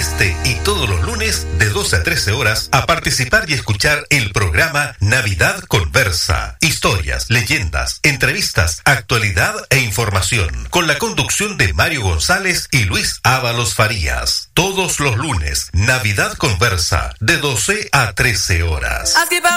este y todos los lunes de 12 a 13 horas a participar y escuchar el programa Navidad Conversa. Historias, leyendas, entrevistas, actualidad e información. Con la conducción de Mario González y Luis Ábalos Farías. Todos los lunes, Navidad Conversa, de 12 a 13 horas.